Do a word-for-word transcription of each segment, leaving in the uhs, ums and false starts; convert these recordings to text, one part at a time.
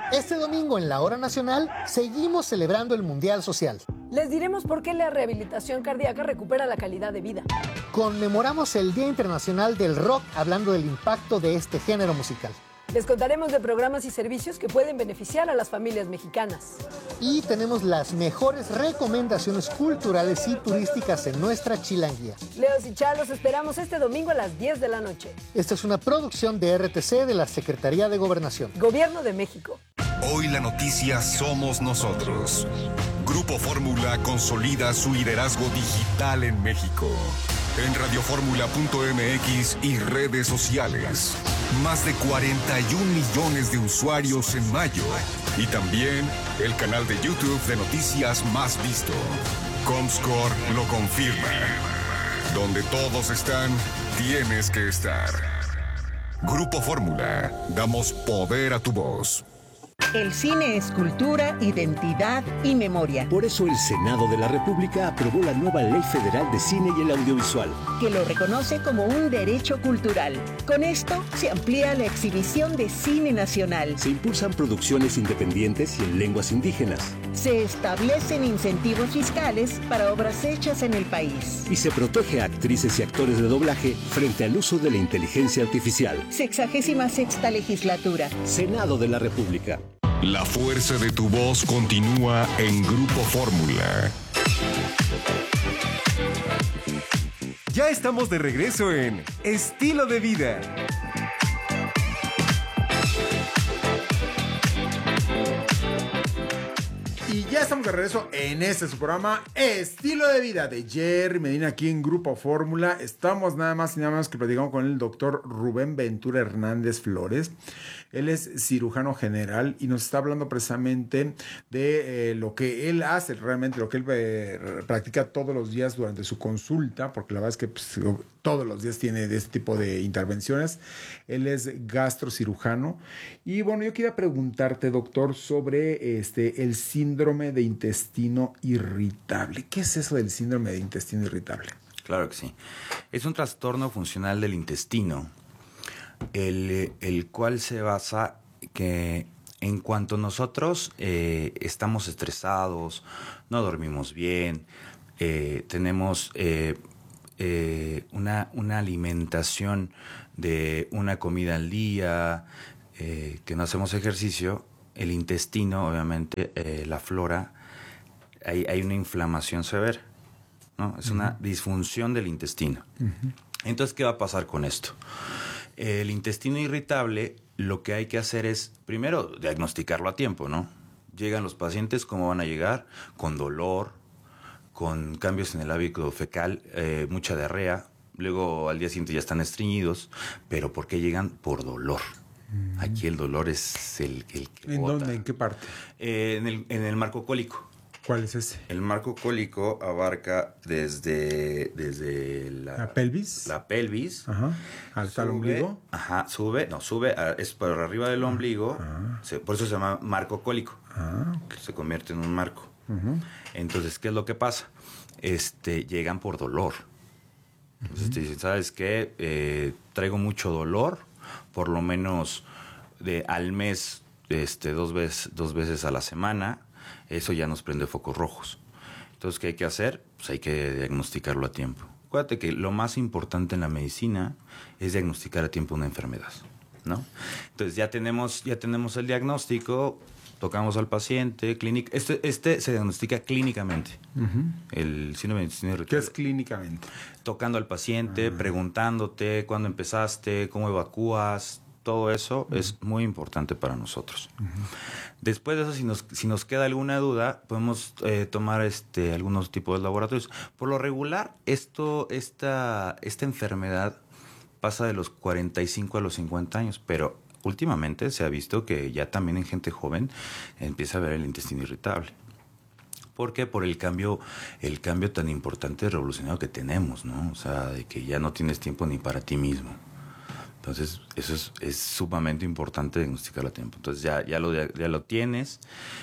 Este domingo en la Hora Nacional seguimos celebrando el Mundial Social. Les diremos por qué la rehabilitación cardíaca recupera la calidad de vida. Conmemoramos el Día Internacional del Rock hablando del impacto de este género musical. Les contaremos de programas y servicios que pueden beneficiar a las familias mexicanas. Y tenemos las mejores recomendaciones culturales y turísticas en nuestra chilanguía. Leos y Chá, los esperamos este domingo a las diez de la noche. Esta es una producción de R T C de la Secretaría de Gobernación. Gobierno de México. Hoy la noticia somos nosotros. Grupo Fórmula consolida su liderazgo digital en México. En radioformula punto m x y redes sociales. Más de cuarenta y un millones de usuarios en mayo. Y también el canal de YouTube de noticias más visto. Comscore lo confirma. Donde todos están, tienes que estar. Grupo Fórmula. Damos poder a tu voz. El cine es cultura, identidad y memoria. Por eso el Senado de la República aprobó la nueva Ley Federal de Cine y el Audiovisual, que lo reconoce como un derecho cultural. Con esto se amplía la exhibición de cine nacional. Se impulsan producciones independientes y en lenguas indígenas. Se establecen incentivos fiscales para obras hechas en el país. Y se protege a actrices y actores de doblaje frente al uso de la inteligencia artificial. Sexagésima sexta legislatura. Senado de la República. La fuerza de tu voz continúa en Grupo Fórmula. Ya estamos de regreso en Estilo de Vida. Y ya estamos de regreso en este su programa Estilo de Vida de Jerry Medina aquí en Grupo Fórmula. Estamos nada más y nada menos que platicamos con el doctor Rubén Ventura Hernández Flores. Él es cirujano general y nos está hablando precisamente de eh, lo que él hace, realmente lo que él eh, practica todos los días durante su consulta, porque la verdad es que pues, todos los días tiene de este tipo de intervenciones. Él es gastrocirujano. Y bueno, yo quería preguntarte, doctor, sobre este, el síndrome de intestino irritable. ¿Qué es eso del síndrome de intestino irritable? Claro que sí. Es un trastorno funcional del intestino, el, el cual se basa que en cuanto nosotros eh, estamos estresados, no dormimos bien, eh, tenemos eh, eh, una, una alimentación de una comida al día, eh, que no hacemos ejercicio, el intestino, obviamente, eh, la flora, hay, hay una inflamación severa, ¿no? Es uh-huh. una disfunción del intestino. Uh-huh. Entonces, ¿qué va a pasar con esto? El intestino irritable, lo que hay que hacer es, primero, diagnosticarlo a tiempo, ¿no? Llegan los pacientes, ¿cómo van a llegar? Con dolor, con cambios en el hábito fecal, eh, mucha diarrea, luego al día siguiente ya están estreñidos, pero ¿por qué llegan? Por dolor. Mm. Aquí el dolor es el, el que ¿En bota. dónde? ¿En qué parte? Eh, en, el, en el marco cólico. ¿Cuál es ese? El marco cólico abarca desde, desde la, la pelvis. La pelvis. Ajá. Hasta el ombligo. Ajá, sube, no, sube, a, es por arriba del ombligo, ah. se, por eso se llama marco cólico. Ah, okay. Se convierte en un marco. Uh-huh. Entonces, ¿qué es lo que pasa? Este, llegan por dolor. Entonces uh-huh. te dicen, ¿sabes qué? Eh, traigo mucho dolor, por lo menos de al mes, este, dos veces, dos veces a la semana. Eso ya nos prende focos rojos. Entonces, ¿qué hay que hacer? Pues hay que diagnosticarlo a tiempo. Acuérdate que lo más importante en la medicina es diagnosticar a tiempo una enfermedad, ¿no? Entonces, ya tenemos, ya tenemos el diagnóstico, tocamos al paciente, clínica. Este, este se diagnostica clínicamente. Uh-huh. El síndrome de intestino irritable. ¿Qué es clínicamente? Tocando al paciente, uh-huh. preguntándote cuándo empezaste, cómo evacúas. Todo eso uh-huh. es muy importante para nosotros. Uh-huh. Después de eso, si nos, si nos queda alguna duda, podemos eh, tomar este, algunos tipos de laboratorios. Por lo regular, esto, esta, esta enfermedad pasa de los cuarenta y cinco a los cincuenta años, pero últimamente se ha visto que ya también en gente joven empieza a ver el intestino irritable. ¿Por qué? Por el cambio, el cambio tan importante y revolucionario que tenemos, ¿no? O sea, de que ya no tienes tiempo ni para ti mismo. Entonces, eso es, es sumamente importante diagnosticarlo a tiempo. Entonces, ya, ya, lo, ya lo tienes.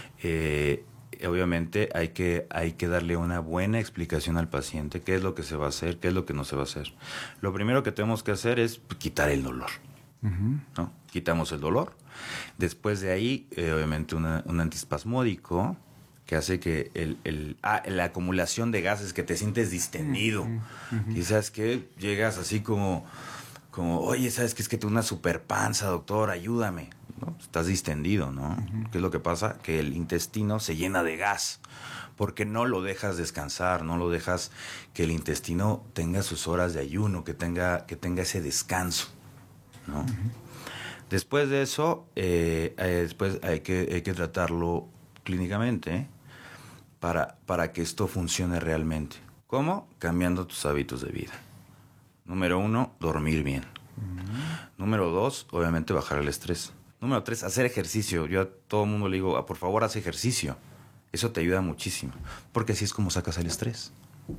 Eh, obviamente, hay que, hay que darle una buena explicación al paciente. ¿Qué es lo que se va a hacer? ¿Qué es lo que no se va a hacer? Lo primero que tenemos que hacer es quitar el dolor, Uh-huh. ¿No? Quitamos el dolor. Después de ahí, eh, obviamente, una, un antiespasmódico que hace que el, el, ah, la acumulación de gases, que te sientes distendido. Uh-huh. Y sabes que llegas así como, como, oye, ¿sabes qué? Es que tengo una super panza, doctor, ayúdame. ¿No? Estás distendido, ¿no? Uh-huh. ¿Qué es lo que pasa? Que el intestino se llena de gas, porque no lo dejas descansar, no lo dejas que el intestino tenga sus horas de ayuno, que tenga, que tenga ese descanso, ¿no? Uh-huh. Después de eso, eh, eh, después hay que, hay que tratarlo clínicamente, ¿eh? para, para que esto funcione realmente. ¿Cómo? Cambiando tus hábitos de vida. Número uno, dormir bien. Uh-huh. Número dos, obviamente bajar el estrés. Número tres, hacer ejercicio. Yo a todo el mundo le digo, ah, por favor, haz ejercicio. Eso te ayuda muchísimo, porque así es como sacas el estrés.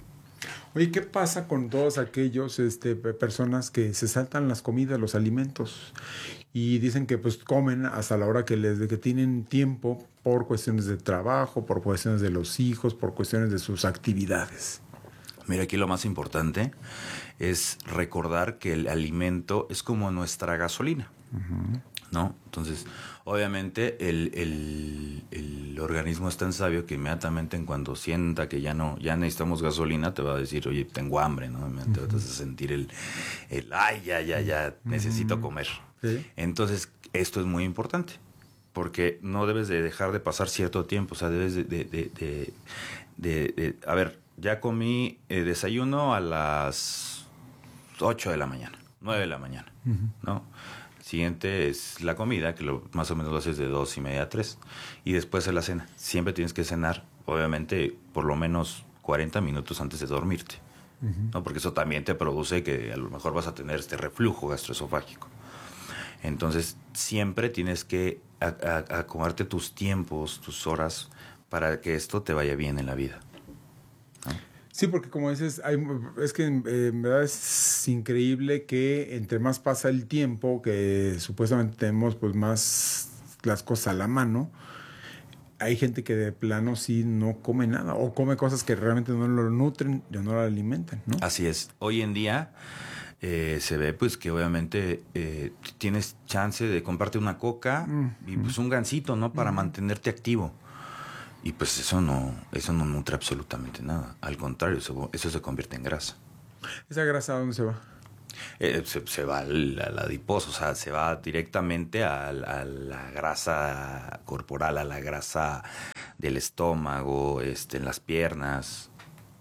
Oye, ¿qué pasa con todos aquellos este, personas que se saltan las comidas, los alimentos, y dicen que pues comen hasta la hora que les que tienen tiempo por cuestiones de trabajo, por cuestiones de los hijos, por cuestiones de sus actividades? Mira, aquí lo más importante es recordar que el alimento es como nuestra gasolina. Uh-huh. ¿No? Entonces, obviamente el, el, el organismo es tan sabio que inmediatamente en cuanto sienta que ya no, ya necesitamos gasolina, te va a decir, oye, tengo hambre, ¿no? Te vas a sentir el, el ay, ya, ya, ya, necesito comer. ¿Sí? Entonces, esto es muy importante, porque no debes de dejar de pasar cierto tiempo, o sea, debes de, de, de, de, de, de a ver, ya comí eh, desayuno a las ocho de la mañana, nueve de la mañana, uh-huh. ¿no? Siguiente es la comida, que lo, más o menos lo haces de dos y media a tres. Y después es la cena. Siempre tienes que cenar, obviamente, por lo menos cuarenta minutos antes de dormirte. Uh-huh. ¿No? Porque eso también te produce que a lo mejor vas a tener este reflujo gastroesofágico. Entonces, siempre tienes que acomodarte tus tiempos, tus horas, para que esto te vaya bien en la vida. ¿No? Sí, porque como dices, hay, es que eh, en verdad es increíble que entre más pasa el tiempo, que supuestamente tenemos pues más las cosas a la mano, hay gente que de plano sí no come nada o come cosas que realmente no lo nutren y no lo alimentan, ¿no? Así es. Hoy en día eh, se ve pues que obviamente eh, tienes chance de comprarte una coca mm, y pues un gansito, ¿no? Para mm. mantenerte activo. Y pues eso no, eso no nutre absolutamente nada. Al contrario, eso, eso se convierte en grasa. ¿Esa grasa a dónde se va? Eh, se, se va al, al adiposo, o sea, se va directamente a, a la grasa corporal, a la grasa del estómago, este, en las piernas.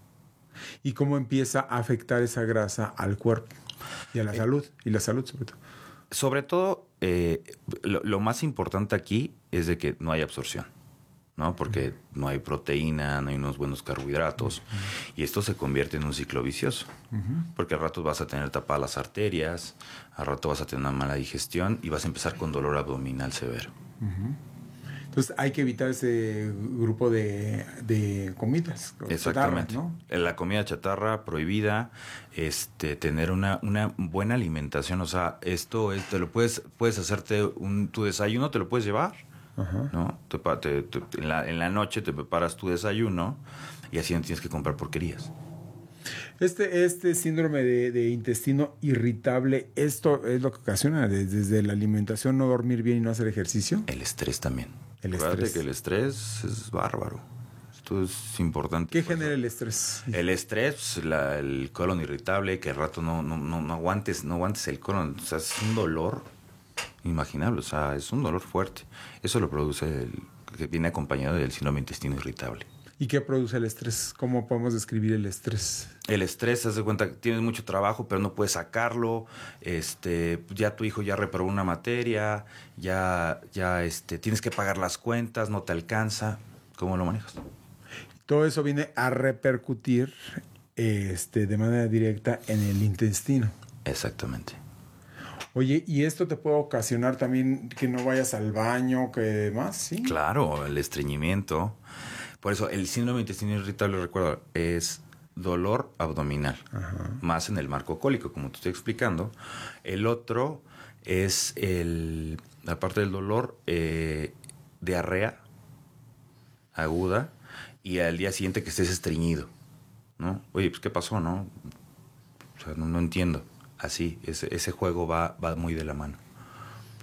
¿Y cómo empieza a afectar esa grasa al cuerpo y a la eh, salud? Y la salud sobre todo. Sobre todo, eh, lo, lo más importante aquí es de que no hay absorción, ¿no? Porque uh-huh. no hay proteína, no hay unos buenos carbohidratos, uh-huh. y esto se convierte en un ciclo vicioso, uh-huh. porque al rato vas a tener tapadas las arterias, al rato vas a tener una mala digestión y vas a empezar con dolor abdominal severo. Uh-huh. Entonces hay que evitar ese grupo de, de comidas. Exactamente. Chatarra, ¿no? La comida chatarra prohibida, este, tener una, una buena alimentación, o sea, esto es, te lo puedes, puedes hacerte un, tu desayuno, te lo puedes llevar. Ajá. ¿No? Te, te, te, en, la, en la noche te preparas tu desayuno y así no tienes que comprar porquerías. Este, este síndrome de, de intestino irritable, ¿esto es lo que ocasiona desde la alimentación, no dormir bien y no hacer ejercicio? El estrés también. El Acuérdate estrés. que el estrés es bárbaro. Esto es importante. ¿Qué genera el estrés? El estrés, la, el colon irritable, que al rato no, no, no, no aguantes, no aguantes el colon. O sea, es un dolor inimaginable, o sea, es un dolor fuerte. Eso lo produce, el, que viene acompañado del síndrome de intestino irritable. ¿Y qué produce el estrés? ¿Cómo podemos describir el estrés? El estrés, haz de cuenta que tienes mucho trabajo, pero no puedes sacarlo. Este, ya tu hijo ya reprobó una materia, ya, ya este, tienes que pagar las cuentas, no te alcanza. ¿Cómo lo manejas? Todo eso viene a repercutir este, de manera directa en el intestino. Exactamente. Oye, ¿y esto te puede ocasionar también que no vayas al baño, que más? ¿Sí? Claro, el estreñimiento. Por eso, el síndrome de intestino irritable, recuerda, es dolor abdominal, ajá. más en el marco cólico, como te estoy explicando. El otro es, el, aparte del dolor, eh, diarrea aguda y al día siguiente que estés estreñido, ¿no? Oye, pues, ¿qué pasó, no? O sea, no, no entiendo. Así, ese, ese juego va, va muy de la mano.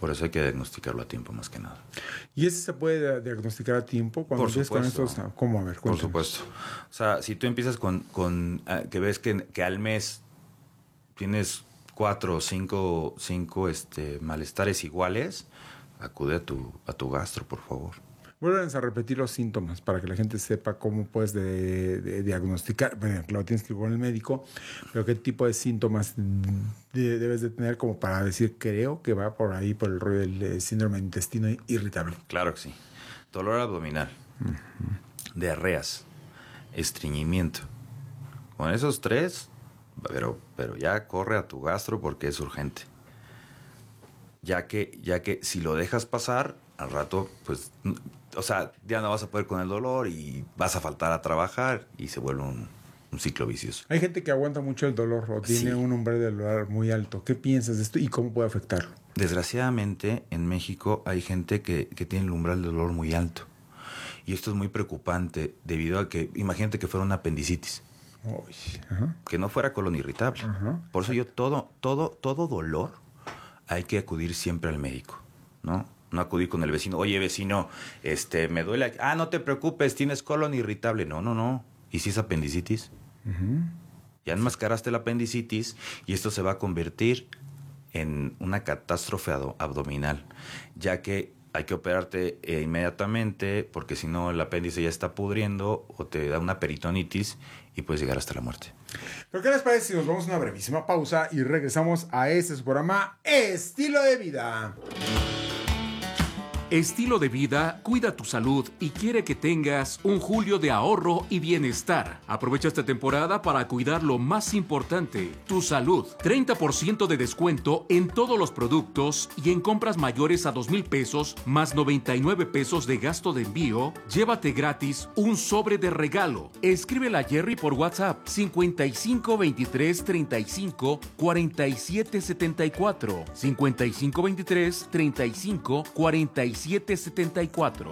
Por eso hay que diagnosticarlo a tiempo más que nada. ¿Y ese se puede diagnosticar a tiempo? Cuando Por empiezas con supuesto. estos, ¿cómo? A ver, Por cuéntame. supuesto. O sea, si tú empiezas con, con uh, que ves que, que al mes tienes cuatro o cinco, cinco este, malestares iguales, acude a tu, a tu gastro, por favor. Vuelven a repetir los síntomas para que la gente sepa cómo puedes de, de diagnosticar. Bueno, claro, tienes que ir con el médico, pero qué tipo de síntomas de, debes de tener como para decir, creo que va por ahí, por el rollo del eh, síndrome de intestino irritable. Claro que sí. Dolor abdominal, uh-huh. diarreas, estreñimiento. Con esos tres, pero, pero ya corre a tu gastro porque es urgente. Ya que, ya que si lo dejas pasar, al rato, pues, o sea, ya no vas a poder con el dolor y vas a faltar a trabajar y se vuelve un, un ciclo vicioso. Hay gente que aguanta mucho el dolor o tiene Sí. un umbral de dolor muy alto. ¿Qué piensas de esto y cómo puede afectarlo? Desgraciadamente, en México hay gente que, que tiene el umbral de dolor muy alto. Y esto es muy preocupante debido a que, imagínate que fuera una apendicitis. Uy, ajá. Que no fuera colon irritable. Ajá. Por eso yo todo, todo, todo dolor hay que acudir siempre al médico, ¿no? No acudir con el vecino. Oye, vecino, este, me duele. Ah, no te preocupes, tienes colon irritable. No, no, no. ¿Y si es apendicitis? Uh-huh. Ya enmascaraste la apendicitis y esto se va a convertir en una catástrofe abdominal, ya que hay que operarte eh, inmediatamente porque si no el apéndice ya está pudriendo o te da una peritonitis y puedes llegar hasta la muerte. ¿Pero qué les parece si nos vamos a una brevísima pausa y regresamos a este su programa Estilo de Vida? Estilo de Vida cuida tu salud y quiere que tengas un julio de ahorro y bienestar. Aprovecha esta temporada para cuidar lo más importante, tu salud. treinta por ciento de descuento en todos los productos y en compras mayores a dos mil pesos más noventa y nueve pesos de gasto de envío, llévate gratis un sobre de regalo. Escríbele a Jerry por WhatsApp cincuenta y cinco veintitrés treinta y cinco cuarenta y siete setenta y cuatro cincuenta y cinco veintitrés treinta y cinco cuarenta y siete setenta y cuatro.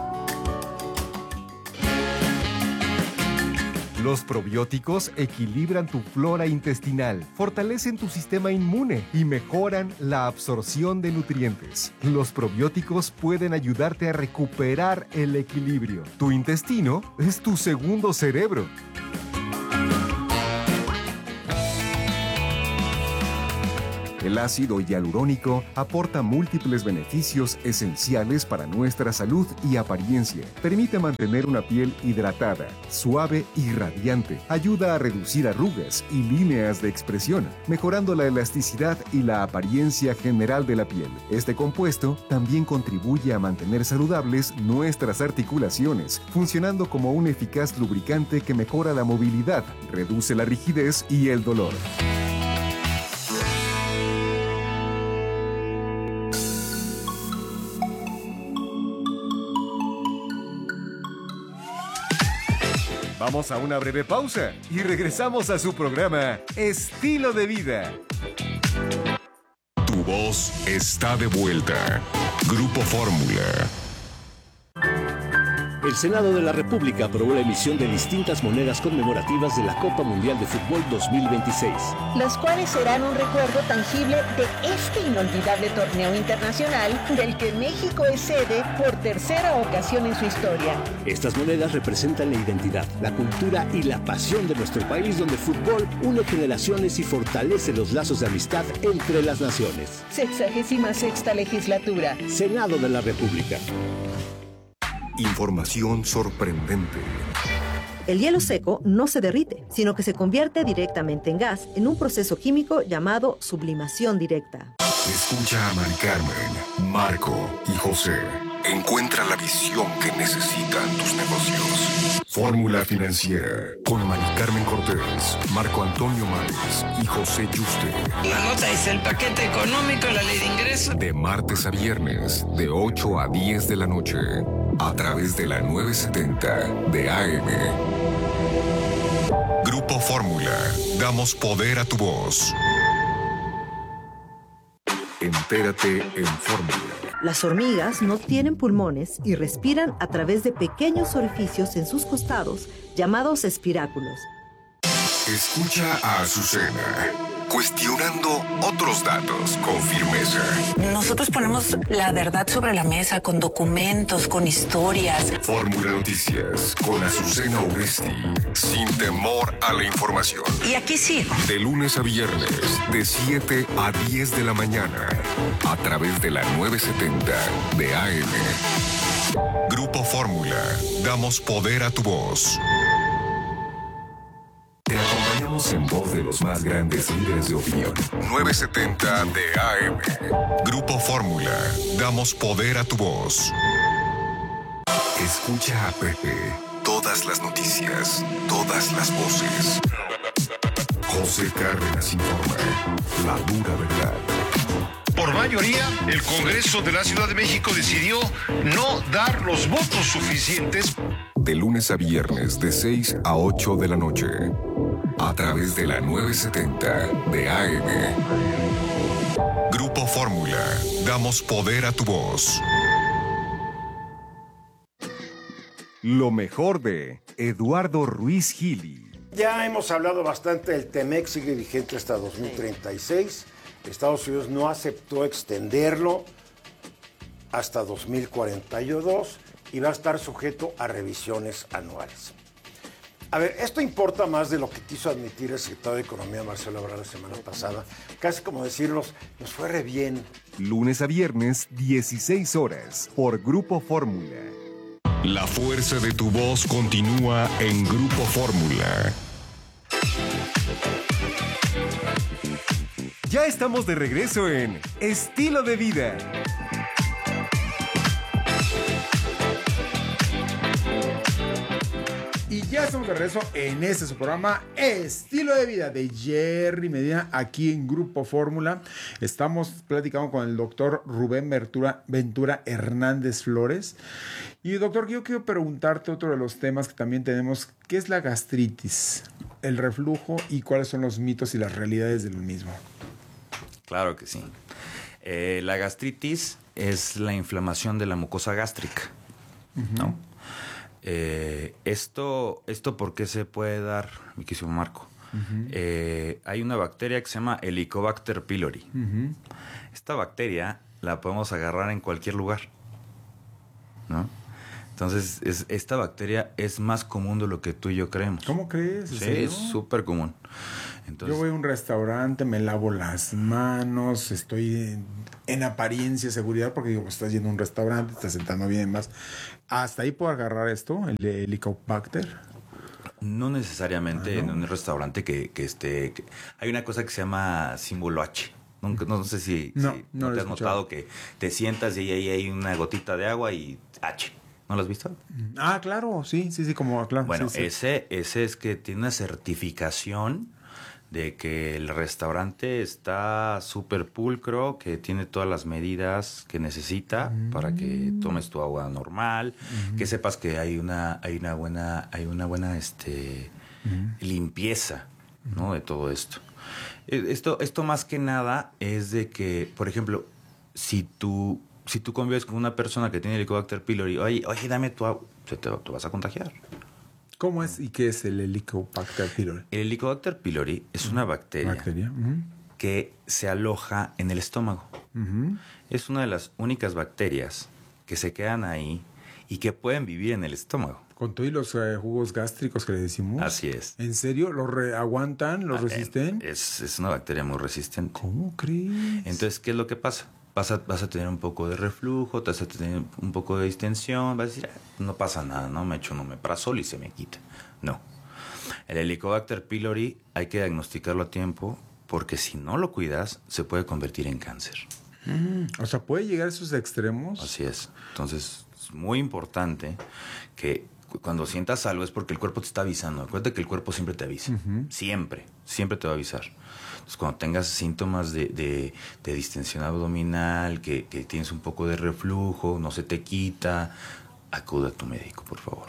Los probióticos equilibran tu flora intestinal, fortalecen tu sistema inmune y mejoran la absorción de nutrientes. Los probióticos pueden ayudarte a recuperar el equilibrio. Tu intestino es tu segundo cerebro. El ácido hialurónico aporta múltiples beneficios esenciales para nuestra salud y apariencia. Permite mantener una piel hidratada, suave y radiante. Ayuda a reducir arrugas y líneas de expresión, mejorando la elasticidad y la apariencia general de la piel. Este compuesto también contribuye a mantener saludables nuestras articulaciones, funcionando como un eficaz lubricante que mejora la movilidad, reduce la rigidez y el dolor. Vamos a una breve pausa y regresamos a su programa Estilo de Vida. Tu voz está de vuelta. Grupo Fórmula. El Senado de la República aprobó la emisión de distintas monedas conmemorativas de la Copa Mundial de Fútbol dos mil veintiséis. Las cuales serán un recuerdo tangible de este inolvidable torneo internacional del que México es sede por tercera ocasión en su historia. Estas monedas representan la identidad, la cultura y la pasión de nuestro país, donde el fútbol une generaciones y fortalece los lazos de amistad entre las naciones. Sexagésima sexta legislatura. Senado de la República. Información sorprendente. El hielo seco no se derrite, sino que se convierte directamente en gas en un proceso químico llamado sublimación directa. Escucha a Mari Carmen, Marco y José. Encuentra la visión que necesitan tus negocios. Fórmula Financiera con Mari Carmen Cortés, Marco Antonio Máez y José Yuste. La nota es el paquete económico, la ley de ingresos. De martes a viernes, de ocho a diez de la noche, a través de la novecientos setenta de A M. Grupo Fórmula. Damos poder a tu voz. Entérate en Fórmula. Las hormigas no tienen pulmones y respiran a través de pequeños orificios en sus costados llamados espiráculos. Escucha a Azucena cuestionando otros datos con firmeza. Nosotros ponemos la verdad sobre la mesa con documentos, con historias. Fórmula Noticias con Azucena Urresti, sin temor a la información. Y aquí sigo. De lunes a viernes, de siete a diez de la mañana, a través de la novecientos setenta de A M. Grupo Fórmula, damos poder a tu voz. Te acompañamos en voz de los más grandes líderes de opinión. novecientos setenta de A M. Grupo Fórmula, damos poder a tu voz. Escucha a Pepe. Todas las noticias, todas las voces. José Cárdenas informa. La dura verdad. Por mayoría, el Congreso de la Ciudad de México decidió no dar los votos suficientes. De lunes a viernes, de seis a ocho de la noche, a través de la novecientos setenta de A M. Grupo Fórmula, damos poder a tu voz. Lo mejor de Eduardo Ruiz Gili. Ya hemos hablado bastante del TEMEC, sigue vigente hasta dos mil treinta y seis. Estados Unidos no aceptó extenderlo hasta dos mil cuarenta y dos y va a estar sujeto a revisiones anuales. A ver, esto importa más de lo que quiso admitir el secretario de Economía, Marcelo Ebrard, la semana pasada. Casi como decirnos, nos fue re bien. Lunes a viernes, dieciséis horas, por Grupo Fórmula. La fuerza de tu voz continúa en Grupo Fórmula. Ya estamos de regreso en Estilo de Vida. Y ya estamos de regreso en este su programa Estilo de Vida de Jerry Medina aquí en Grupo Fórmula. Estamos platicando con el doctor Rubén Ventura, Ventura Hernández Flores. Y doctor, yo quiero preguntarte otro de los temas que también tenemos. ¿Qué es la gastritis, el reflujo y cuáles son los mitos y las realidades del mismo? Claro que sí. Eh, la gastritis es la inflamación de la mucosa gástrica, uh-huh. ¿no? Eh, esto, esto ¿por qué se puede dar, mi querido Marco? Uh-huh. Eh, hay una bacteria que se llama Helicobacter pylori. Uh-huh. Esta bacteria la podemos agarrar en cualquier lugar, ¿no? Entonces, es, esta bacteria es más común de lo que tú y yo creemos. ¿Cómo crees? Sí, ¿serio? es súper común. Entonces, yo voy a un restaurante, me lavo las manos, estoy en, en apariencia de seguridad porque digo, pues estás yendo a un restaurante, estás sentando bien más. ¿Hasta ahí puedo agarrar esto, el de Helicobacter? No necesariamente ah, ¿no? en un restaurante que, que esté... Que, hay una cosa que se llama símbolo H. No, no sé si, no, si no, no te has notado que te sientas y ahí hay una gotita de agua y H. ¿No lo has visto? Ah, claro, sí, sí, sí, como claro. Bueno, sí, sí. ese, ese es que tiene una certificación de que el restaurante está súper pulcro, que tiene todas las medidas que necesita mm. para que tomes tu agua normal, mm. que sepas que hay una, hay una buena, hay una buena este, mm. limpieza, ¿no? de todo esto. Esto, esto más que nada es de que, por ejemplo, si tú, si tú convives con una persona que tiene Helicobacter pylori, oye, oye, dame tu agua, te, te, te vas a contagiar. ¿Cómo es y qué es el Helicobacter pylori? El Helicobacter pylori es una bacteria, ¿Bacteria? Uh-huh. que se aloja en el estómago. Uh-huh. Es una de las únicas bacterias que se quedan ahí y que pueden vivir en el estómago. Con todos los eh, jugos gástricos que le decimos. Así es. ¿En serio? ¿Los re- aguantan? ¿Los ah, resisten? Es, es una bacteria muy resistente. ¿Cómo crees? Entonces, ¿qué es lo que pasa? Vas a, vas a tener un poco de reflujo, vas a tener un poco de distensión, vas a decir, ah, no pasa nada, ¿no? Me echo un omeprazol y se me quita. No. El Helicobacter pylori hay que diagnosticarlo a tiempo porque si no lo cuidas, se puede convertir en cáncer. Mm, o sea, ¿puede llegar a esos extremos? Así es. Entonces, es muy importante que cuando sientas algo es porque el cuerpo te está avisando. Acuérdate que el cuerpo siempre te avisa. Uh-huh. Siempre, siempre te va a avisar. Entonces, cuando tengas síntomas de, de, de distensión abdominal, que, que tienes un poco de reflujo, no se te quita, acude a tu médico, por favor.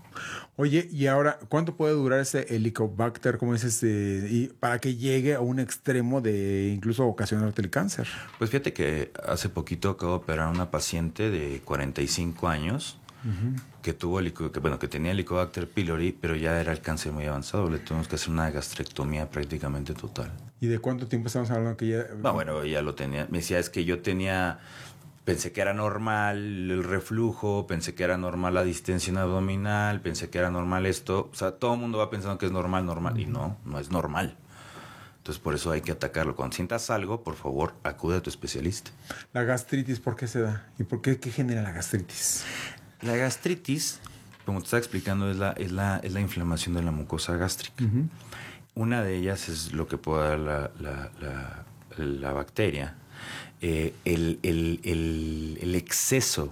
Oye, y ahora, ¿cuánto puede durar ese Helicobacter, como dices, eh, y para que llegue a un extremo de incluso ocasionarte el cáncer? Pues fíjate que hace poquito acabo de operar a una paciente de cuarenta y cinco años uh-huh. que tuvo, que, bueno, que tenía Helicobacter pylori, pero ya era el cáncer muy avanzado. Le tuvimos que hacer una gastrectomía prácticamente total. ¿Y de cuánto tiempo estamos hablando que ya...? No, bueno, ella lo tenía. Me decía, es que yo tenía... Pensé que era normal el reflujo, pensé que era normal la distensión abdominal, pensé que era normal esto. O sea, todo el mundo va pensando que es normal, normal. Uh-huh. Y no, no es normal. Entonces, por eso hay que atacarlo. Cuando sientas algo, por favor, acude a tu especialista. ¿La gastritis por qué se da? ¿Y por qué, qué genera la gastritis? La gastritis, como te estaba explicando, es la, es la, es la inflamación de la mucosa gástrica. Uh-huh. Una de ellas es lo que puede dar la, la, la, la bacteria. Eh, el, el, el, el exceso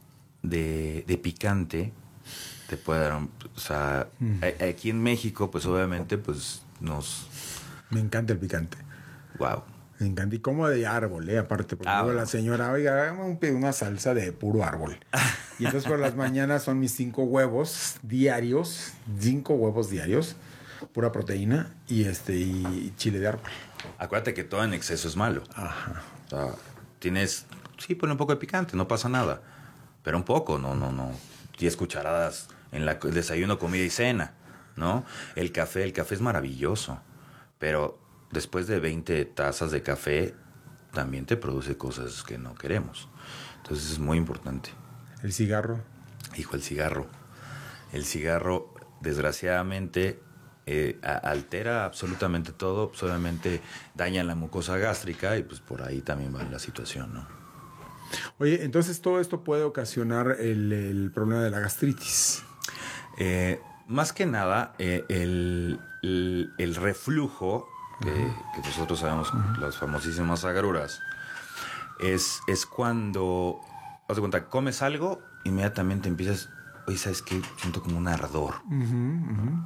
de, de picante te puede dar... Un, o sea, uh-huh. aquí en México, pues obviamente, pues nos... Me encanta el picante. Wow. Me encanta. Y como de árbol, ¿eh? Aparte, porque ah, luego bueno. la señora, oiga, hágame una salsa de puro árbol. Y entonces por las mañanas son mis cinco huevos diarios, cinco huevos diarios, pura proteína y este y chile de árbol. Acuérdate que todo en exceso es malo. Ajá. O sea, tienes, sí, ponle un poco de picante, no pasa nada. Pero un poco, no, no, no. diez cucharadas en la, el desayuno, comida y cena, ¿no? El café, el café es maravilloso. Pero después de veinte tazas de café, también te produce cosas que no queremos. Entonces es muy importante. ¿El cigarro? Hijo, el cigarro. El cigarro, desgraciadamente, eh, a- altera absolutamente todo. Pues, obviamente daña la mucosa gástrica y pues por ahí también va la situación, ¿no? Oye, entonces todo esto puede ocasionar el, el problema de la gastritis. Eh, más que nada, eh, el, el, el reflujo, que, que nosotros sabemos, uh-huh. las famosísimas agruras, es, es cuando, haz de cuenta, comes algo, inmediatamente empiezas, oye, ¿sabes qué? Siento como un ardor. Uh-huh, uh-huh.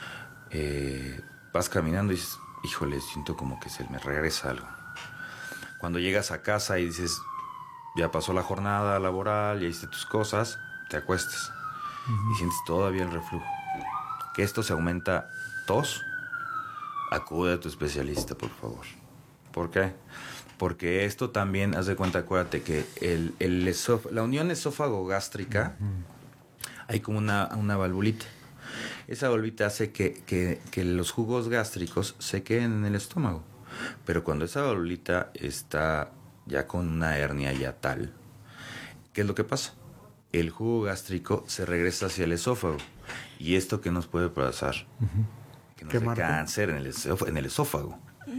Eh, vas caminando y dices, híjole, siento como que se me regresa algo. Cuando llegas a casa y dices, ya pasó la jornada laboral, ya hiciste tus cosas, te acuestas uh-huh. y sientes todavía el reflujo. Que esto se aumenta tos, acude a tu especialista, por favor. ¿Por qué? Porque esto también, haz de cuenta, acuérdate que el, el esof- la unión esófago-gástrica, uh-huh. hay como una, una valvulita. Esa valvulita hace que, que, que los jugos gástricos se queden en el estómago. Pero cuando esa valvulita está ya con una hernia ya tal, ¿qué es lo que pasa? El jugo gástrico se regresa hacia el esófago. ¿Y esto qué nos puede pasar? Uh-huh. Que nos dé cáncer en el, esófago, en el esófago.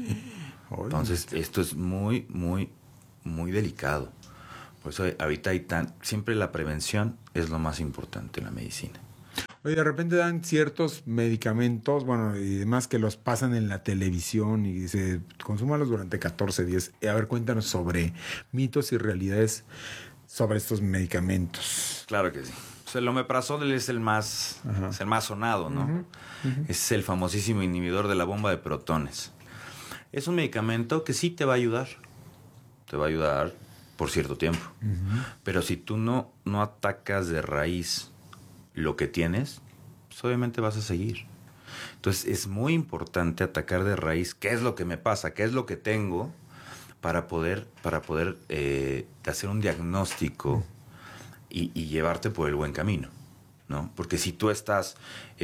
Oh, entonces, esto es muy, muy, muy delicado. Por eso ahorita hay tan... Siempre la prevención es lo más importante en la medicina. Oye, de repente dan ciertos medicamentos, bueno, y demás que los pasan en la televisión y dice, consúmalos durante catorce días. A ver, cuéntanos sobre mitos y realidades sobre estos medicamentos. Claro que sí. O sea, el omeprazol es el más, es el más sonado, ¿no? Uh-huh. Uh-huh. Es el famosísimo inhibidor de la bomba de protones. Es un medicamento que sí te va a ayudar. Te va a ayudar por cierto tiempo. Uh-huh. Pero si tú no, no atacas de raíz lo que tienes, pues obviamente vas a seguir. Entonces es muy importante atacar de raíz qué es lo que me pasa, qué es lo que tengo, para poder, para poder eh, hacer un diagnóstico y, y llevarte por el buen camino, ¿no? Porque si tú estás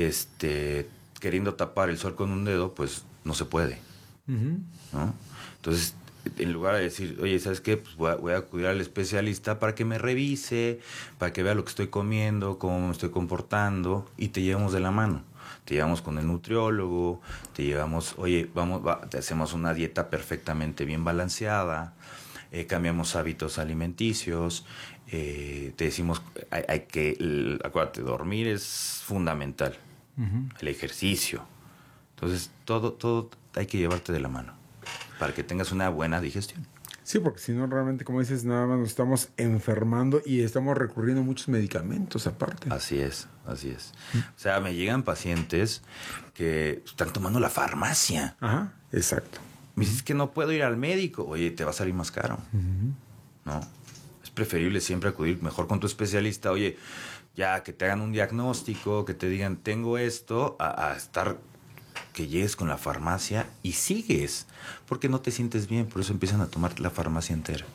este, queriendo tapar el sol con un dedo, pues no se puede, uh-huh. ¿no? Entonces, en lugar de decir, oye, ¿sabes qué? Pues voy a, voy a acudir al especialista para que me revise, para que vea lo que estoy comiendo, cómo me estoy comportando, y te llevamos de la mano. Te llevamos con el nutriólogo, te llevamos, oye, vamos, va, te hacemos una dieta perfectamente bien balanceada, eh, cambiamos hábitos alimenticios, eh, te decimos, hay, hay que, el, acuérdate, dormir es fundamental, uh-huh. el ejercicio. Entonces, todo, todo hay que llevarte de la mano para que tengas una buena digestión. Sí, porque si no, realmente, como dices, nada más nos estamos enfermando y estamos recurriendo a muchos medicamentos aparte. Así es, así es. ¿Mm? O sea, me llegan pacientes que están tomando la farmacia. Ajá, exacto. Me dices que no puedo ir al médico. Oye, te va a salir más caro. Uh-huh. No, es preferible siempre acudir mejor con tu especialista. Oye, ya que te hagan un diagnóstico, que te digan, tengo esto, a, a estar... que llegues con la farmacia y sigues, porque no te sientes bien, por eso empiezan a tomar la farmacia entera.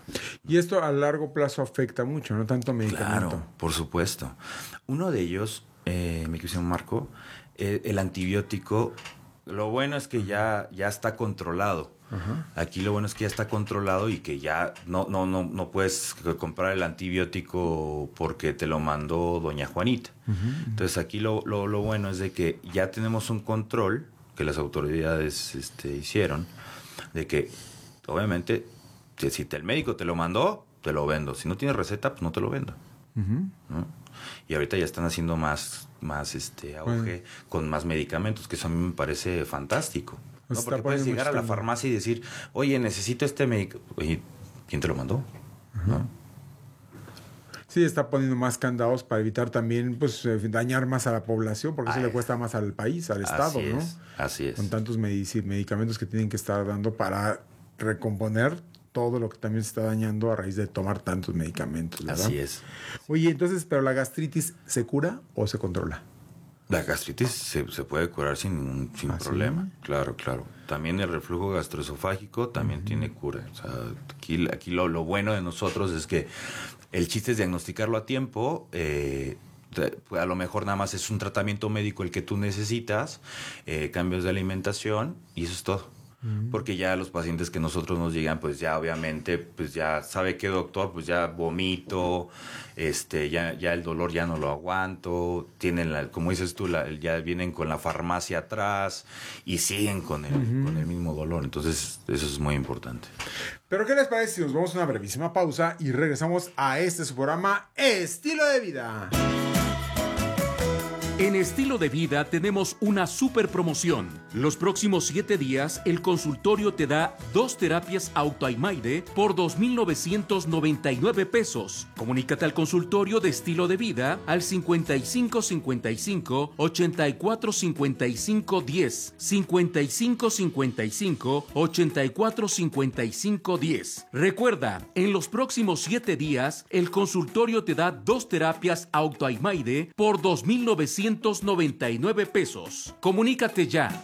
Y esto a largo plazo afecta mucho, no tanto medicamento. Claro, por supuesto. Uno de ellos, eh, mi querido Marco, eh, el antibiótico, lo bueno es que ya, ya está controlado. Ajá. Aquí lo bueno es que ya está controlado y que ya no, no, no, no puedes comprar el antibiótico porque te lo mandó doña Juanita. Uh-huh. Entonces aquí lo, lo, lo bueno es de que ya tenemos un control que las autoridades este, hicieron, de que obviamente si el médico te lo mandó, te lo vendo. Si no tienes receta, pues no te lo vendo. Uh-huh. ¿No? Y ahorita ya están haciendo más, más este auge, uh-huh, con más medicamentos, que eso a mí me parece fantástico. No, porque puedes llegar a la farmacia y decir, oye, necesito este médico. Oye, ¿quién te lo mandó? Uh-huh. ¿No? Sí, está poniendo más candados para evitar también pues dañar más a la población, porque Ay, eso le cuesta más al país, al Estado, así ¿no? Es, así es. Con tantos medic- medicamentos que tienen que estar dando para recomponer todo lo que también se está dañando a raíz de tomar tantos medicamentos, ¿verdad? Así es. Oye, entonces, ¿pero la gastritis se cura o se controla? La gastritis se, se puede curar sin, sin ¿Ah, problema, sí? Claro, claro. También el reflujo gastroesofágico también uh-huh. tiene cura. O sea, aquí, aquí lo, lo bueno de nosotros es que el chiste es diagnosticarlo a tiempo. Eh, a lo mejor nada más es un tratamiento médico el que tú necesitas, eh, cambios de alimentación y eso es todo. Porque ya los pacientes que nosotros nos llegan, pues ya obviamente, pues ya sabe que doctor, pues ya vomito, este, ya, ya el dolor ya no lo aguanto, tienen la, como dices tú, la, ya vienen con la farmacia atrás y siguen con el, uh-huh. con el mismo dolor. Entonces, eso es muy importante. Pero ¿qué les parece si nos vamos a una brevísima pausa y regresamos a este su programa Estilo de Vida? En Estilo de Vida tenemos una super promoción. Los próximos siete días, el consultorio te da dos terapias Autoimaide por dos mil novecientos noventa y nueve pesos. Comunícate al consultorio de Estilo de Vida al cincuenta y cinco cincuenta y cinco ochenta y cuatro cincuenta y cinco diez, cincuenta y cinco cincuenta y cinco ochenta y cuatro cincuenta y cinco diez. Recuerda, en los próximos siete días, el consultorio te da dos terapias Autoimaide por dos mil novecientos noventa y nueve pesos. Comunícate ya.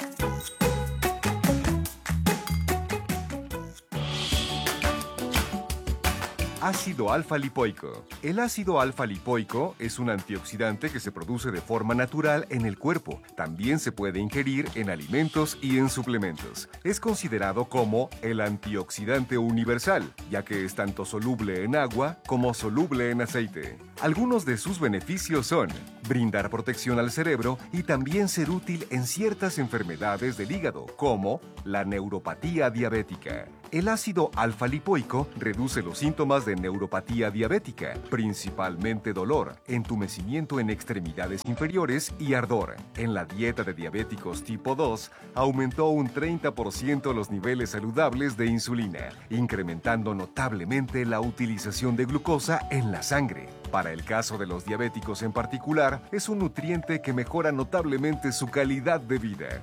Ácido alfa-lipoico. El ácido alfa-lipoico es un antioxidante que se produce de forma natural en el cuerpo. También se puede ingerir en alimentos y en suplementos. Es considerado como el antioxidante universal, ya que es tanto soluble en agua como soluble en aceite. Algunos de sus beneficios son brindar protección al cerebro y también ser útil en ciertas enfermedades del hígado, como la neuropatía diabética. El ácido alfa-lipoico reduce los síntomas de neuropatía diabética, principalmente dolor, entumecimiento en extremidades inferiores y ardor. En la dieta de diabéticos tipo dos, aumentó un treinta por ciento los niveles saludables de insulina, incrementando notablemente la utilización de glucosa en la sangre. Para el caso de los diabéticos en particular, es un nutriente que mejora notablemente su calidad de vida.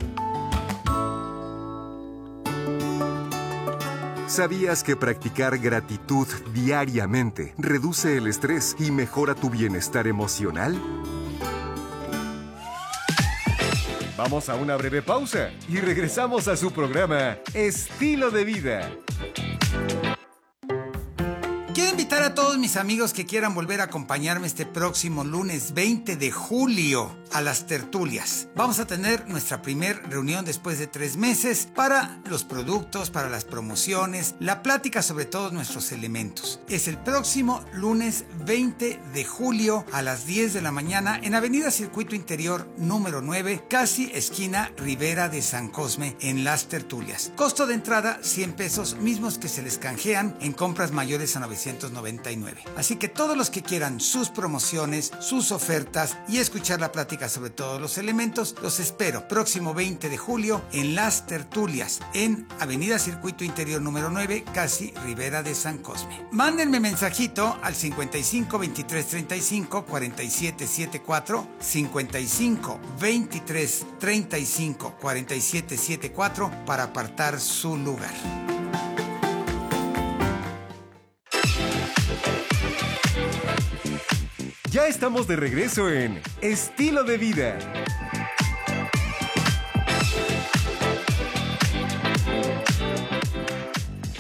¿Sabías que practicar gratitud diariamente reduce el estrés y mejora tu bienestar emocional? Vamos a una breve pausa y regresamos a su programa Estilo de Vida. Quiero invitar a todos mis amigos que quieran volver a acompañarme este próximo lunes veinte de julio a las tertulias. Vamos a tener nuestra primer reunión después de tres meses para los productos, para las promociones, la plática sobre todos nuestros elementos. Es el próximo lunes veinte de julio a las diez de la mañana en Avenida Circuito Interior número nueve, casi esquina Ribera de San Cosme, en las tertulias. Costo de entrada cien pesos, mismos que se les canjean en compras mayores a novecientos noventa y nueve. Así que todos los que quieran sus promociones, sus ofertas y escuchar la plática sobre todos los elementos, los espero próximo veinte de julio en las tertulias en Avenida Circuito Interior número nueve, casi Ribera de San Cosme. Mándenme mensajito al cincuenta y cinco veintitrés treinta y cinco cuarenta y siete setenta y cuatro, cincuenta y cinco veintitrés treinta y cinco cuarenta y siete setenta y cuatro para apartar su lugar. Ya estamos de regreso en Estilo de Vida.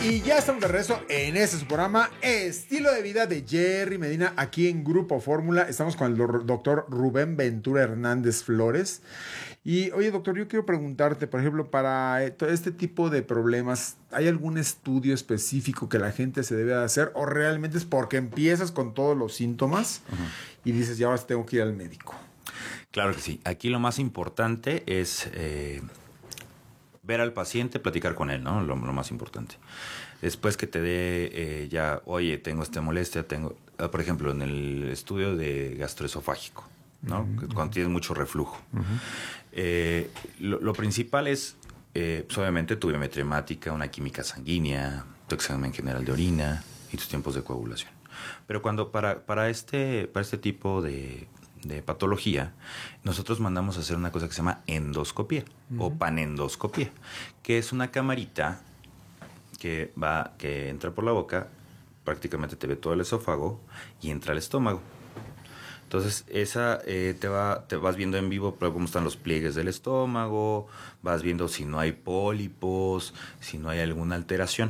Y ya estamos de regreso en este su programa Estilo de Vida de Jerry Medina, aquí en Grupo Fórmula. Estamos con el doctor Rubén Ventura Hernández Flores. Y oye, doctor, yo quiero preguntarte, por ejemplo, para este tipo de problemas, ¿hay algún estudio específico que la gente se debe de hacer? ¿O realmente es porque empiezas con todos los síntomas uh-huh. y dices, ya ahora tengo que ir al médico? Claro que sí. Aquí lo más importante es eh, ver al paciente, platicar con él, ¿no? Lo, lo más importante. Después que te dé eh, ya, oye, tengo esta molestia, tengo, uh, por ejemplo, en el estudio de gastroesofágico, ¿no? Uh-huh. Cuando tienes mucho reflujo. Uh-huh. Eh, lo, lo principal es, eh, pues obviamente, tu biometría hemática, una química sanguínea, tu examen general de orina y tus tiempos de coagulación. Pero cuando para, para, este, para este tipo de, de patología, nosotros mandamos a hacer una cosa que se llama endoscopía uh-huh. o panendoscopía, que es una camarita que va, que entra por la boca, prácticamente te ve todo el esófago y entra al estómago. Entonces, esa eh, te va, te vas viendo en vivo cómo están los pliegues del estómago, vas viendo si no hay pólipos, si no hay alguna alteración.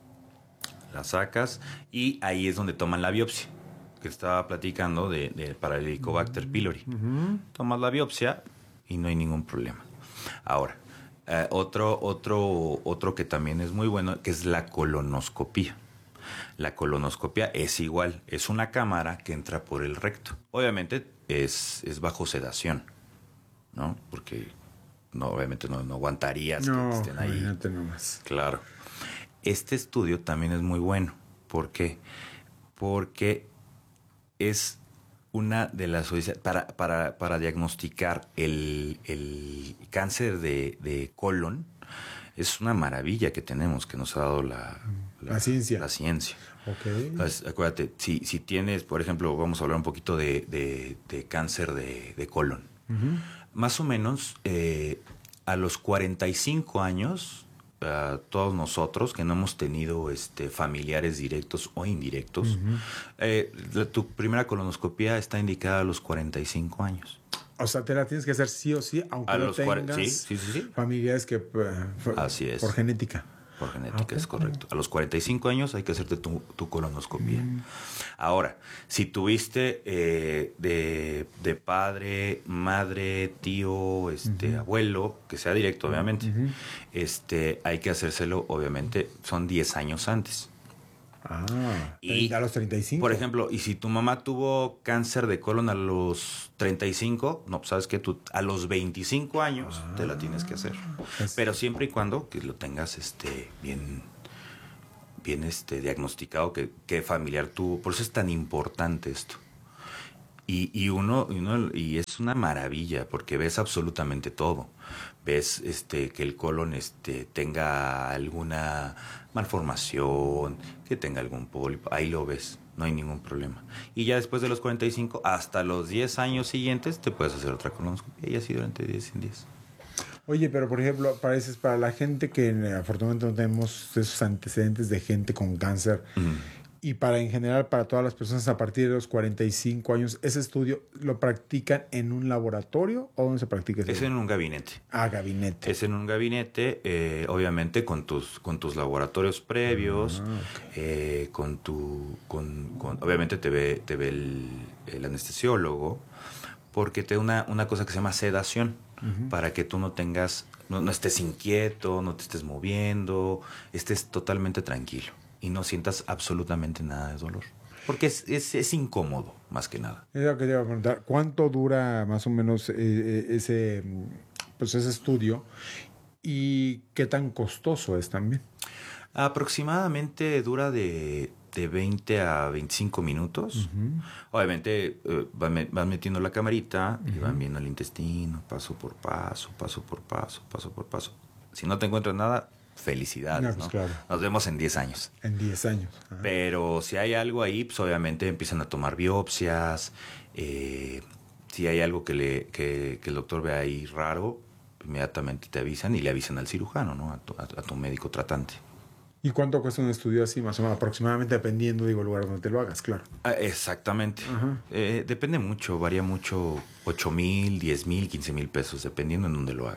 La sacas y ahí es donde toman la biopsia, que estaba platicando de, de para el Helicobacter pylori. Uh-huh. Tomas la biopsia y no hay ningún problema. Ahora, eh, otro, otro, otro que también es muy bueno, que es la colonoscopía. La colonoscopia es igual, es una cámara que entra por el recto. Obviamente es, es bajo sedación, ¿no? Porque no, obviamente no, no aguantarías no, que estén ahí. No, nomás. Claro. Este estudio también es muy bueno. ¿Por qué? Porque es una de las para, para, para diagnosticar el, el cáncer de, de colon. Es una maravilla que tenemos, que nos ha dado la, la, la ciencia. La ciencia. Okay. Entonces, acuérdate, si, si tienes, por ejemplo, vamos a hablar un poquito de, de, de cáncer de, de colon. Uh-huh. Más o menos eh, a los cuarenta y cinco años, uh, todos nosotros que no hemos tenido este, familiares directos o indirectos, uh-huh. eh, la, tu primera colonoscopia está indicada a los cuarenta y cinco años. O sea, te la tienes que hacer sí o sí, aunque a no los tengas cuarenta, sí, sí, sí, sí. familiares que... Uh, Así es. Por genética. Por genética, okay. Es correcto. A los cuarenta y cinco años hay que hacerte tu, tu colonoscopia. Mm. Ahora, si tuviste eh, de, de padre, madre, tío, este, uh-huh. abuelo, que sea directo, obviamente, uh-huh. este, hay que hacérselo, obviamente, son diez años antes. Ah, y a los treinta y cinco. Por ejemplo, y si tu mamá tuvo cáncer de colon a los treinta y cinco, no, pues sabes que tú a los veinticinco años ah, te la tienes que hacer. Es... Pero siempre y cuando que lo tengas este bien bien este diagnosticado que, que familiar tuvo. Por eso es tan importante esto. Y, y uno, y uno y es una maravilla porque ves absolutamente todo. Ves este que el colon este tenga alguna malformación, que tenga algún pólipo, ahí lo ves, no hay ningún problema. Y ya después de los cuarenta y cinco hasta los diez años siguientes te puedes hacer otra colonoscopia y así durante diez en diez. Oye, pero por ejemplo, parece para la gente que afortunadamente no tenemos esos antecedentes de gente con cáncer, mm. y para en general para todas las personas a partir de los cuarenta y cinco años, ¿ese estudio lo practican en un laboratorio o dónde se practica ese? Es en un gabinete. Ah, gabinete. Es en un gabinete, eh, obviamente con tus con tus laboratorios previos, ah, okay. eh, con tu con, con obviamente te ve te ve el, el anestesiólogo porque te da una una cosa que se llama sedación. Uh-huh. Para que tú no tengas, no, no estés inquieto, no te estés moviendo, estés totalmente tranquilo y no sientas absolutamente nada de dolor. Porque es, es, es incómodo, más que nada. Es lo que te iba a preguntar. ¿Cuánto dura más o menos eh, ese, pues ese estudio y qué tan costoso es también? Aproximadamente dura de, de veinte a veinticinco minutos. Uh-huh. Obviamente eh, van, van metiendo la camarita uh-huh. y van viendo el intestino, paso por paso, paso por paso, paso por paso. Si no te encuentras nada, felicidades, no, pues ¿no? Claro. Nos vemos en diez años. En diez años. Ajá. Pero si hay algo ahí, pues obviamente empiezan a tomar biopsias. Eh, si hay algo que, le, que, que el doctor ve ahí raro, inmediatamente te avisan y le avisan al cirujano, ¿no? A tu, a, a tu médico tratante. ¿Y cuánto cuesta un estudio así, más o menos, aproximadamente, dependiendo, digo, el lugar donde te lo hagas, claro? Ah, exactamente. Eh, depende mucho, varía mucho, ocho mil, diez mil, quince mil pesos, dependiendo en dónde lo hagas.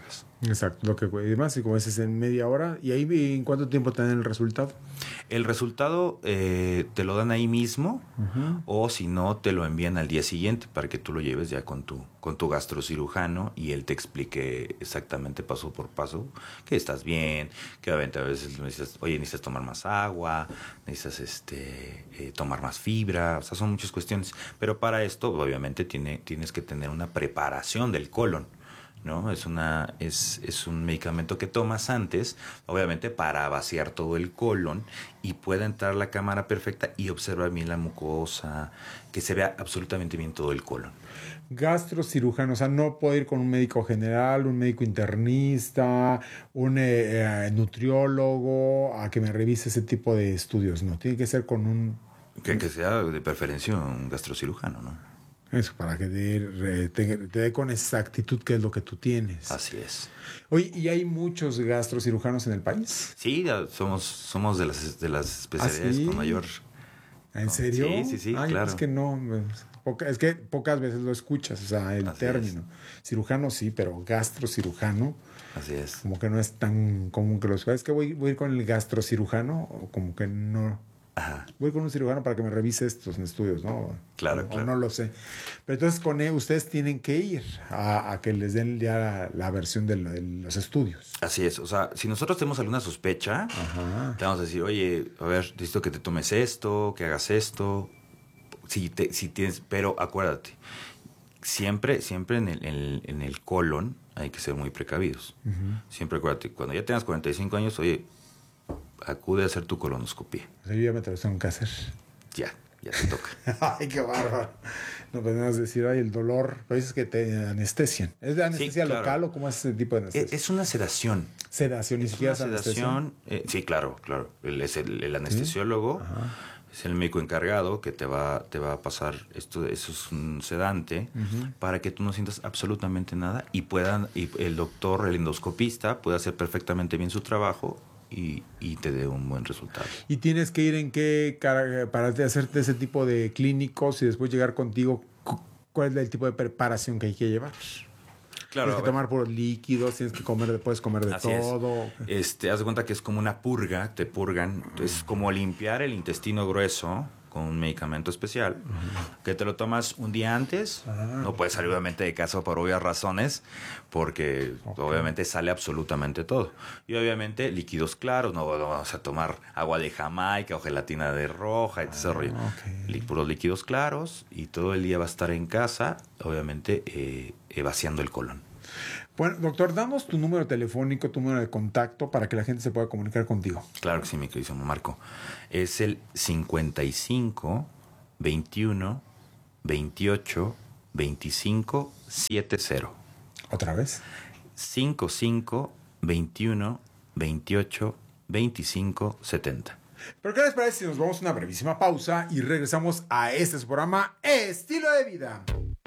Exacto, lo que y demás, y como dices, en media hora. ¿Y ahí en cuánto tiempo te dan el resultado? El resultado eh, te lo dan ahí mismo, uh-huh. o si no, te lo envían al día siguiente para que tú lo lleves ya con tu, con tu gastrocirujano y él te explique exactamente paso por paso que estás bien, que obviamente a veces necesitas, oye, necesitas tomar más agua, necesitas este, eh, tomar más fibra, o sea, son muchas cuestiones. Pero para esto, obviamente, tiene, tienes que tener una preparación del colon, ¿no? Es una es, es un medicamento que tomas antes, obviamente para vaciar todo el colon y pueda entrar la cámara perfecta y observar bien la mucosa, que se vea absolutamente bien todo el colon. Gastrocirujano, o sea, no puedo ir con un médico general, un médico internista, un eh, eh, nutriólogo a que me revise ese tipo de estudios, ¿no? Tiene que ser con un... Que, que sea de preferencia un gastrocirujano, ¿no? Eso, para que te, te, te dé con exactitud qué es lo que tú tienes. Así es. Oye, ¿y hay muchos gastrocirujanos en el país? Sí, somos, somos de las, de las especialidades ¿Ah, sí? con mayor... ¿En serio? Sí, sí, sí, Ay, claro. Es que no, poca, es que pocas veces lo escuchas, o sea, el Así término. Es. Cirujano sí, pero gastrocirujano... Así es. Como que no es tan común que lo escuches. Es que voy, voy a ir con el gastrocirujano, o como que no... Ajá. Voy con un cirujano para que me revise estos estudios, ¿no? Claro, o, claro. O no lo sé. Pero entonces con él, ustedes tienen que ir a, a que les den ya la, la versión de, de los estudios. Así es. O sea, si nosotros tenemos alguna sospecha, Ajá. te vamos a decir, oye, a ver, necesito que te tomes esto, que hagas esto. Si, te, si tienes, pero acuérdate, siempre, siempre en el, en, en el colon hay que ser muy precavidos. Uh-huh. Siempre acuérdate, cuando ya tengas cuarenta y cinco años, oye, acude a hacer tu colonoscopia. O sea, yo ya me tengo que hacer. Ya, ya te toca. Ay, qué bárbaro. No podemos decir, ay, el dolor. Pero dices que te anestesian. ¿Es de anestesia sí, claro. local o cómo es ese tipo de anestesia? Es una sedación. Sedación, ni es siquiera una es sedación. Eh, sí, claro, claro. Él es el, el anestesiólogo. ¿Sí? Ajá. Es el médico encargado que te va, te va a pasar esto, eso es un sedante, uh-huh. para que tú no sientas absolutamente nada y puedan, y el doctor, el endoscopista, pueda hacer perfectamente bien su trabajo y, y te dé un buen resultado. ¿Y tienes que ir en qué para hacerte ese tipo de clínicos y después llegar contigo? ¿Cuál es el tipo de preparación que hay que llevar? Claro, tienes que tomar puros líquidos, tienes que comer, puedes comer de Así todo. Es. Este, haz de cuenta que es como una purga, te purgan. Es como limpiar el intestino grueso con un medicamento especial, uh-huh. que te lo tomas un día antes. Uh-huh. No puedes salir obviamente de casa por obvias razones, porque okay. obviamente sale absolutamente todo. Y obviamente líquidos claros, no vamos a tomar agua de Jamaica o gelatina de roja, ese uh-huh. rollo. Okay. Puros líquidos claros y todo el día va a estar en casa, obviamente eh, eh, vaciando el colon. Bueno, doctor, damos tu número telefónico, tu número de contacto para que la gente se pueda comunicar contigo. Claro que sí, mi querido Marco. Es el cincuenta y cinco, veintiuno, veintiocho, veinticinco, setenta. ¿Otra vez? cincuenta y cinco, veintiuno, veintiocho, veinticinco, setenta. Pero ¿qué les parece si nos vamos a una brevísima pausa y regresamos a este su programa Estilo de Vida?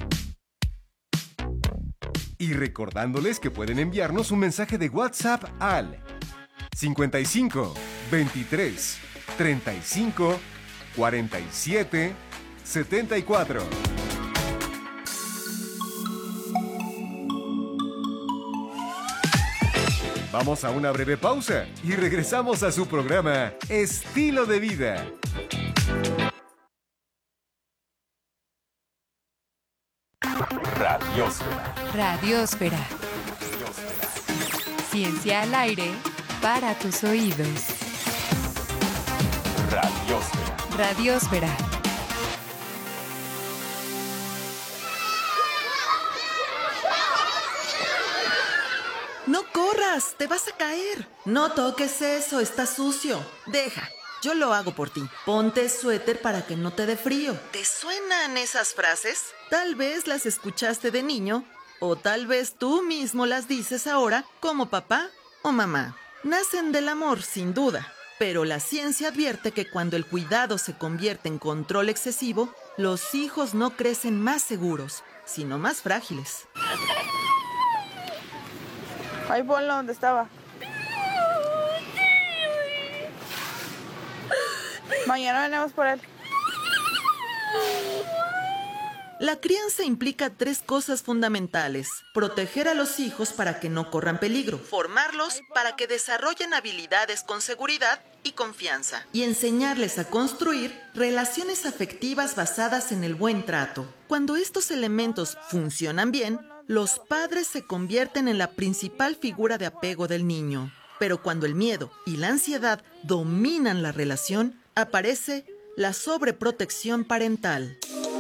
Y recordándoles que pueden enviarnos un mensaje de WhatsApp al cincuenta y cinco, veintitrés, treinta y cinco, cuarenta y siete, setenta y cuatro. Vamos a una breve pausa y regresamos a su programa Estilo de Vida. Radiósfera. Radiósfera. Ciencia al aire para tus oídos. Radiósfera. Radiósfera. No corras, te vas a caer. No toques eso, está sucio. Deja, yo lo hago por ti. Ponte suéter para que no te dé frío. ¿Te suenan esas frases? Tal vez las escuchaste de niño, o tal vez tú mismo las dices ahora como papá o mamá. Nacen del amor, sin duda, pero la ciencia advierte que cuando el cuidado se convierte en control excesivo, los hijos no crecen más seguros, sino más frágiles. Ahí ponlo donde estaba. Mañana venimos por él. La crianza implica tres cosas fundamentales: proteger a los hijos para que no corran peligro, formarlos para que desarrollen habilidades con seguridad y confianza, y enseñarles a construir relaciones afectivas basadas en el buen trato. Cuando estos elementos funcionan bien, los padres se convierten en la principal figura de apego del niño. Pero cuando el miedo y la ansiedad dominan la relación, aparece la sobreprotección parental.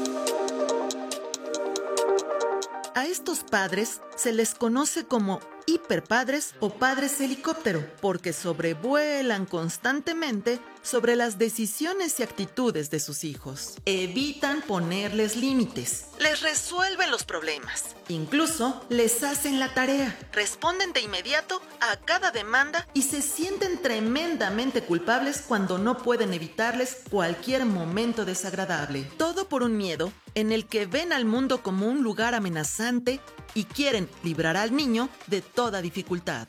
A estos padres se les conoce como hiperpadres o padres helicóptero, porque sobrevuelan constantemente sobre las decisiones y actitudes de sus hijos. Evitan ponerles límites, les resuelven los problemas, incluso les hacen la tarea, responden de inmediato a cada demanda y se sienten tremendamente culpables cuando no pueden evitarles cualquier momento desagradable. Todo por un miedo en el que ven al mundo como un lugar amenazante y quieren librar al niño de toda dificultad.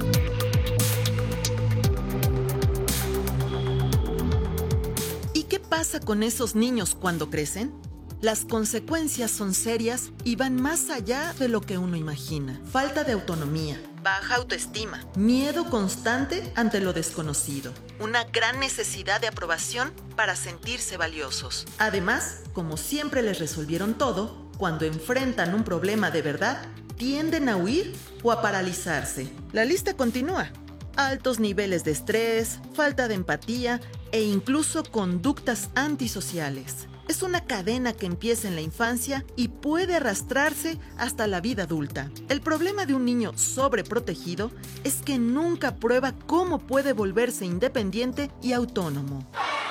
¿Y qué pasa con esos niños cuando crecen? Las consecuencias son serias y van más allá de lo que uno imagina. Falta de autonomía, baja autoestima, miedo constante ante lo desconocido, una gran necesidad de aprobación para sentirse valiosos. Además, como siempre les resolvieron todo, cuando enfrentan un problema de verdad, tienden a huir o a paralizarse. La lista continúa. Altos niveles de estrés, falta de empatía e incluso conductas antisociales. Es una cadena que empieza en la infancia y puede arrastrarse hasta la vida adulta. El problema de un niño sobreprotegido es que nunca prueba cómo puede volverse independiente y autónomo.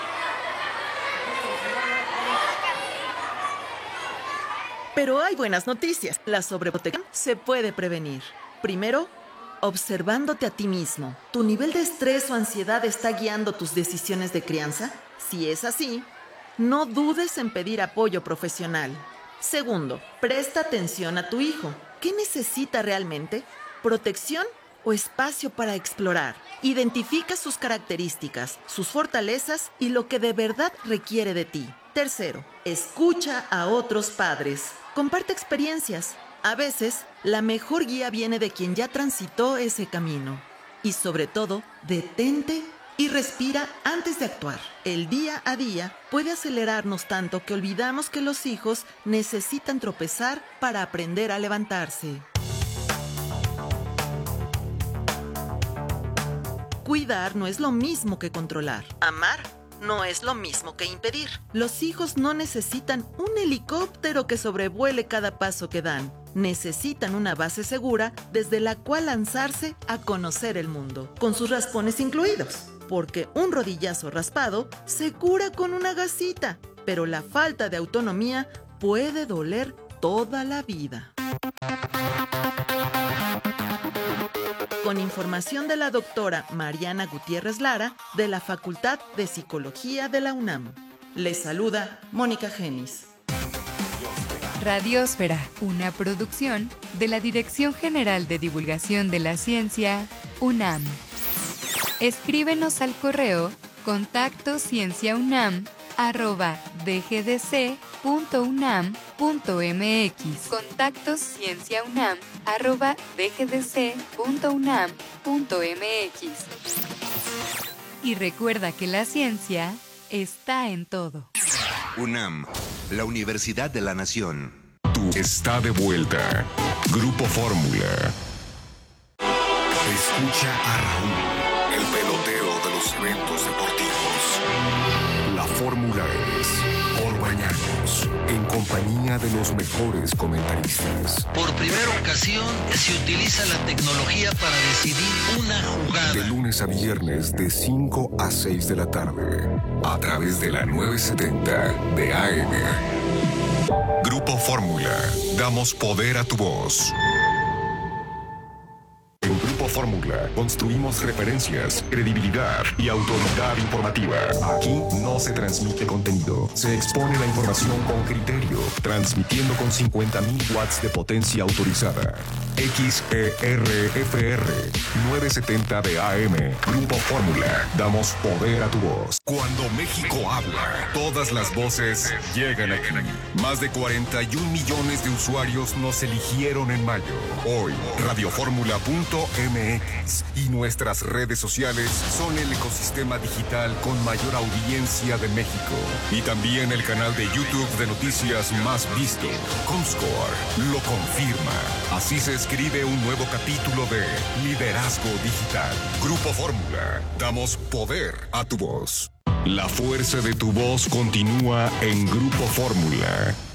Pero hay buenas noticias. La sobreprotección se puede prevenir. Primero, observándote a ti mismo. ¿Tu nivel de estrés o ansiedad está guiando tus decisiones de crianza? Si es así, no dudes en pedir apoyo profesional. Segundo, presta atención a tu hijo. ¿Qué necesita realmente? ¿Protección o espacio para explorar? Identifica sus características, sus fortalezas y lo que de verdad requiere de ti. Tercero, escucha a otros padres. Comparte experiencias. A veces, la mejor guía viene de quien ya transitó ese camino. Y sobre todo, detente y respira antes de actuar. El día a día puede acelerarnos tanto que olvidamos que los hijos necesitan tropezar para aprender a levantarse. Cuidar no es lo mismo que controlar. Amar no es lo mismo que impedir. Los hijos no necesitan un helicóptero que sobrevuele cada paso que dan. Necesitan una base segura desde la cual lanzarse a conocer el mundo, con sus raspones incluidos. Porque un rodillazo raspado se cura con una gasita, pero la falta de autonomía puede doler toda la vida. Con información de la doctora Mariana Gutiérrez Lara, de la Facultad de Psicología de la UNAM. Les saluda Mónica Genis. Radiosfera, una producción de la Dirección General de Divulgación de la Ciencia, UNAM. Escríbenos al correo contacto cienciaunam arroba dgdc punto unam punto mx. Contacto cienciaunam arroba dgdc punto unam punto mx. Y recuerda que la ciencia está en todo. UNAM, la Universidad de la Nación. Tú está de vuelta. Grupo Fórmula. Escucha a Raúl, el pelotero de los eventos deportivos. La Fórmula es Orbañanos, en compañía de los mejores comentaristas. Por primera ocasión se utiliza la tecnología para decidir una jugada. De lunes a viernes de cinco a seis de la tarde, a través de la novecientos setenta de A M. Grupo Fórmula, damos poder a tu voz. En Grupo Fórmula construimos referencias, credibilidad y autoridad informativa. Aquí no se transmite contenido, se expone la información con criterio, transmitiendo con cincuenta mil watts de potencia autorizada. X E R F R novecientos setenta de A M. Grupo Fórmula. Damos poder a tu voz. Cuando México habla, todas las voces llegan aquí. Más de cuarenta y un millones de usuarios nos eligieron en mayo. Hoy, radioformula punto m x y nuestras redes sociales son el ecosistema digital con mayor audiencia de México. Y también el canal de YouTube de noticias más visto. Comscore lo confirma. Así se escribe un nuevo capítulo de Liderazgo Digital. Grupo Fórmula. Damos poder a tu voz. La fuerza de tu voz continúa en Grupo Fórmula.